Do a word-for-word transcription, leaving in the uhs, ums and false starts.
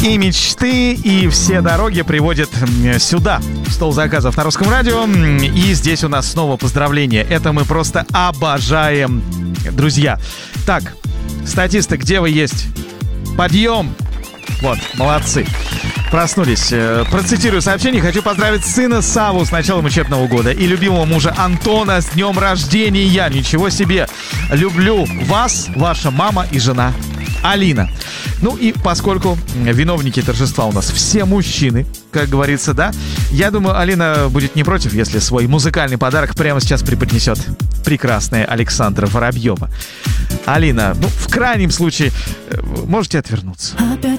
и мечты, и все дороги приводят сюда. Стол заказов на Русском радио. И здесь у нас снова поздравления. Это мы просто обожаем, друзья. Так, статисты, где вы есть? Подъем! Вот, молодцы. Проснулись. Процитирую сообщение. Хочу поздравить сына Саву с началом учебного года и любимого мужа Антона с днем рождения. Ничего себе. Люблю вас, ваша мама и жена Алина. Ну и поскольку виновники торжества у нас все мужчины, как говорится, да, я думаю, Алина будет не против, если свой музыкальный подарок прямо сейчас преподнесет прекрасная Александра Воробьева. Алина, ну, в крайнем случае, можете отвернуться.